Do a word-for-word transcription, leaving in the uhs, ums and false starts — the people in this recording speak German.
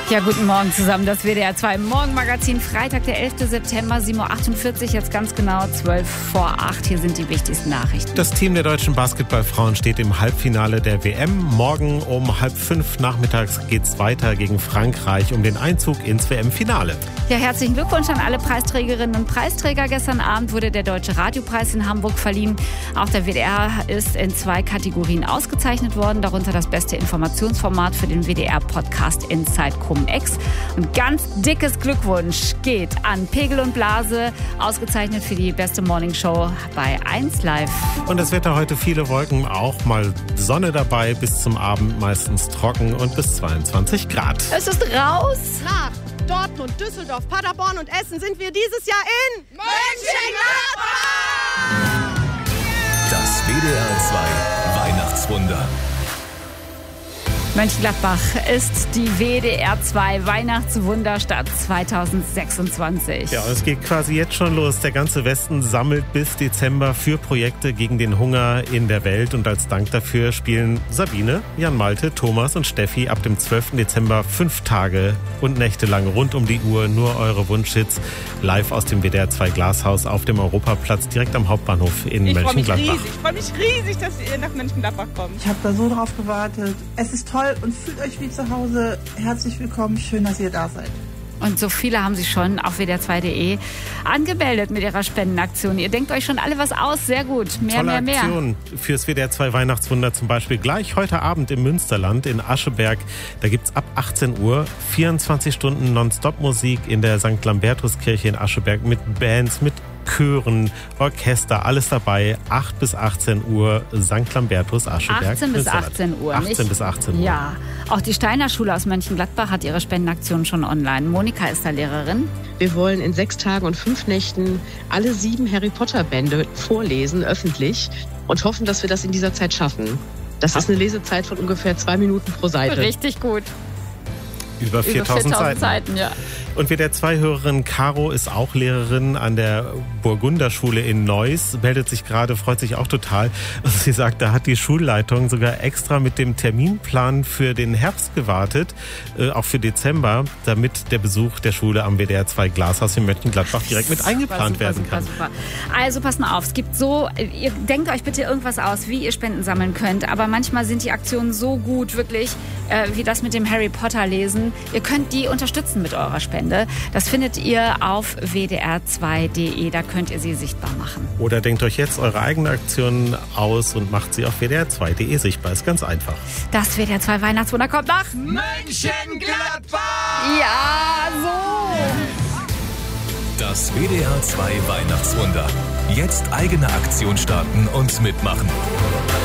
Ja, guten Morgen zusammen. Das W D R zwei Morgenmagazin, Freitag, der elfte September, sieben Uhr achtundvierzig, jetzt ganz genau zwölf vor acht. Hier sind die wichtigsten Nachrichten. Das Team der deutschen Basketballfrauen steht im Halbfinale der W M. Morgen um halb fünf nachmittags geht's weiter gegen Frankreich um den Einzug ins W M-Finale. Ja, herzlichen Glückwunsch an alle Preisträgerinnen und Preisträger. Gestern Abend wurde der Deutsche Radiopreis in Hamburg verliehen. Auch der W D R ist in zwei Kategorien ausgezeichnet worden, darunter das beste Informationsformat für den W D R-Podcast Inside Cum-Ex. Und ganz dickes Glückwunsch geht an Pegel und Blase, ausgezeichnet für die beste Morningshow bei eins Live. Und das Wetter heute viele Wolken, auch mal Sonne dabei, bis zum Abend meistens trocken und bis zweiundzwanzig Grad. Es ist raus! Nach Dortmund, Düsseldorf, Paderborn und Essen sind wir dieses Jahr in Mönchengladbach! Das W D R zwei Weihnachtswunder. Mönchengladbach ist die W D R zwei Weihnachtswunderstadt zweitausendsechsundzwanzig. Ja, und es geht quasi jetzt schon los. Der ganze Westen sammelt bis Dezember für Projekte gegen den Hunger in der Welt. Und als Dank dafür spielen Sabine, Jan Malte, Thomas und Steffi ab dem zwölften Dezember fünf Tage und Nächte lang rund um die Uhr nur eure Wunschhits live aus dem W D R zwei Glashaus auf dem Europaplatz direkt am Hauptbahnhof in ich Mönchengladbach. Ich freue mich riesig, dass ihr nach Mönchengladbach kommt. Ich habe da so drauf gewartet. Es ist toll und fühlt euch wie zu Hause. Herzlich willkommen, schön, dass ihr da seid. Und so viele haben sich schon auf W D R zwei punkt de angemeldet mit ihrer Spendenaktion. Ihr denkt euch schon alle was aus, sehr gut. Mehr, Tolle mehr, mehr. Aktion fürs W D R zwei Weihnachtswunder zum Beispiel gleich heute Abend im Münsterland in Ascheberg. Da gibt's ab achtzehn Uhr vierundzwanzig Stunden Nonstop-Musik in der Sankt Lambertuskirche in Ascheberg mit Bands, mit Chören, Orchester, alles dabei. acht bis achtzehn Uhr Sankt Lambertus, Ascheberg. achtzehn bis achtzehn Uhr. achtzehn nicht? bis achtzehn Uhr. Ja, auch die Steiner Schule aus Mönchengladbach hat ihre Spendenaktion schon online. Monika ist da Lehrerin. Wir wollen in sechs Tagen und fünf Nächten alle sieben Harry Potter Bände vorlesen, öffentlich, und hoffen, dass wir das in dieser Zeit schaffen. Das ist eine Lesezeit von ungefähr zwei Minuten pro Seite. Richtig gut. Über viertausend Seiten. Seiten, ja. Und W D R zwei Hörerin Caro ist auch Lehrerin an der Burgunderschule in Neuss, meldet sich gerade, freut sich auch total. Also sie sagt, da hat die Schulleitung sogar extra mit dem Terminplan für den Herbst gewartet, äh, auch für Dezember, damit der Besuch der Schule am W D R zwei Glashaus in Mönchengladbach direkt mit eingeplant super, werden kann. Super, super. Also passt mal auf, es gibt so, ihr denkt euch bitte irgendwas aus, wie ihr Spenden sammeln könnt, aber manchmal sind die Aktionen so gut, wirklich, äh, wie das mit dem Harry Potter lesen. Ihr könnt die unterstützen mit eurer Spende. Das findet ihr auf W D R zwei punkt de, da könnt ihr sie sichtbar machen. Oder denkt euch jetzt eure eigene Aktion aus und macht sie auf W D R zwei punkt de sichtbar. Ist ganz einfach. Das W D R zwei Weihnachtswunder kommt nach Mönchengladbach! Ja, so! Das W D R zwei Weihnachtswunder. Jetzt eigene Aktion starten und mitmachen.